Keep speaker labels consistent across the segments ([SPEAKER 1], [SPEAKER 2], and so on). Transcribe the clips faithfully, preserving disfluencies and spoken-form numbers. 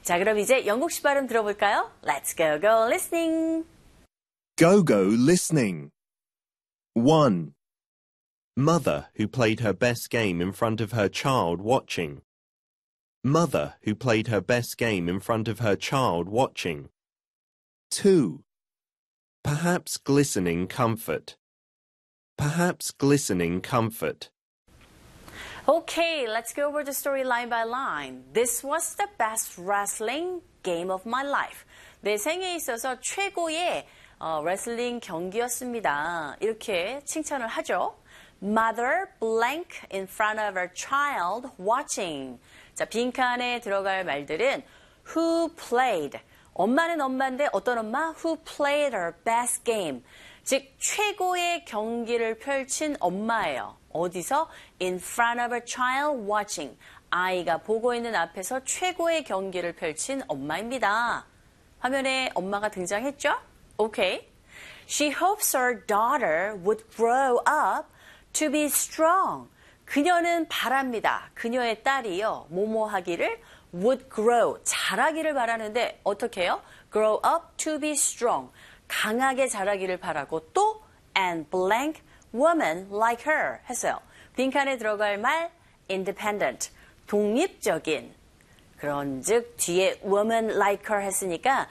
[SPEAKER 1] 자, 그럼 이제 영국식 발음 들어볼까요? Let's go, go listening.
[SPEAKER 2] Go, go listening. one. Mother who played her best game in front of her child watching. Mother who played her best game in front of her child watching. two. Perhaps glistening comfort. Perhaps glistening comfort.
[SPEAKER 1] Okay, let's go over the story line by line. This was the best wrestling game of my life. 내 생에 있어서 최고의 어, 레슬링 경기였습니다. 이렇게 칭찬을 하죠. Mother blank in front of her child watching. 자, 빈칸에 들어갈 말들은 who played. 엄마는 엄마인데 어떤 엄마? Who played her best game. 즉 최고의 경기를 펼친 엄마예요. 어디서? In front of a child watching. 아이가 보고 있는 앞에서 최고의 경기를 펼친 엄마입니다. 화면에 엄마가 등장했죠? 오케이. She hopes her daughter would grow up to be strong. 그녀는 바랍니다. 그녀의 딸이요. 뭐뭐 하기를 would grow. 자라기를 바라는데 어떻게 해요? grow up to be strong. 강하게 자라기를 바라고 또 and blank woman like her 했어요. 빈칸에 들어갈 말 independent, 독립적인. 그런즉 뒤에 woman like her 했으니까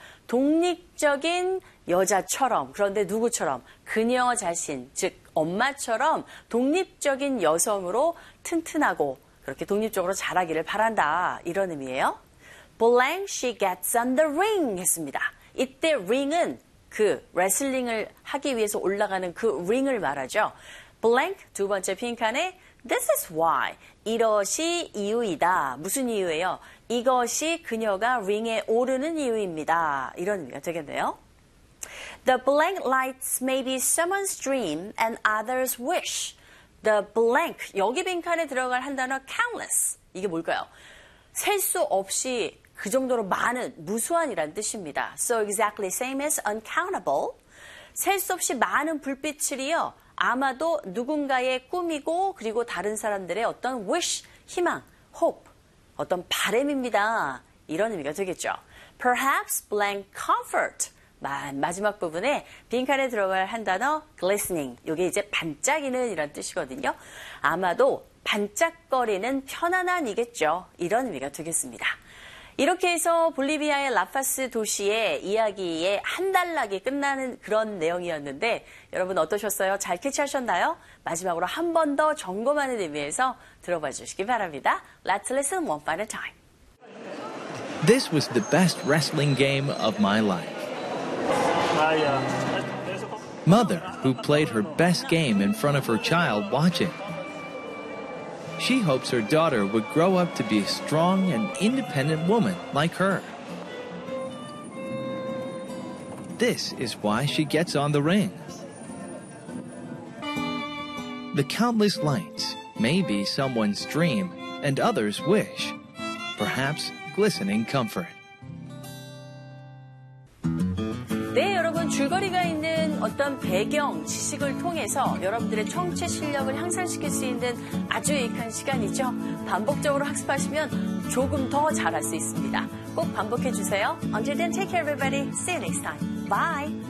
[SPEAKER 1] 독립적인 여자처럼, 그런데 누구처럼? 그녀 자신, 즉 엄마처럼 독립적인 여성으로 튼튼하고 그렇게 독립적으로 자라기를 바란다. 이런 의미예요. Blank she gets on the ring 했습니다. 이때 ring은 그 레슬링을 하기 위해서 올라가는 그 ring을 말하죠. Blank 두 번째 빈칸에 This is why. 이것이 이유이다. 무슨 이유예요? 이것이 그녀가 링에 오르는 이유입니다. 이런 의미가 되겠네요. The blank lights may be someone's dream and others' wish. The blank, 여기 빈칸에 들어갈 한 단어 countless. 이게 뭘까요? 셀 수 없이 그 정도로 많은, 무수한이란 뜻입니다. So exactly same as uncountable. 셀 수 없이 많은 불빛을이요. 아마도 누군가의 꿈이고 그리고 다른 사람들의 어떤 wish, 희망, hope, 어떤 바람입니다. 이런 의미가 되겠죠. Perhaps blank comfort. 마지막 부분에 빈칸에 들어갈 한 단어 glistening. 이게 이제 반짝이는 이란 뜻이거든요. 아마도 반짝거리는 편안함이겠죠. 이런 의미가 되겠습니다. 이렇게 해서 볼리비아의 라파스 도시의 이야기의 한 단락이 끝나는 그런 내용이었는데 여러분 어떠셨어요? 잘 캐치하셨나요? 마지막으로 한 번 더 점검하는 의미에서 들어봐 주시기 바랍니다. Let's listen one final time.
[SPEAKER 3] This was the best wrestling game of my life. Mother, who played her best game in front of her child watching. She hopes her daughter would grow up to be a strong and independent woman like her. This is why she gets on the ring. The countless lights may be someone's dream and others' wish, perhaps glistening comfort.
[SPEAKER 1] 네, 여러분 줄거리가 있는 어떤 배경 지식을 통해서 여러분들의 청취 실력을 향상시킬 수 있는 아주 유익한 시간이죠. 반복적으로 학습하시면 조금 더 잘할 수 있습니다. 꼭 반복해 주세요. Until then, take care everybody. See you next time. Bye.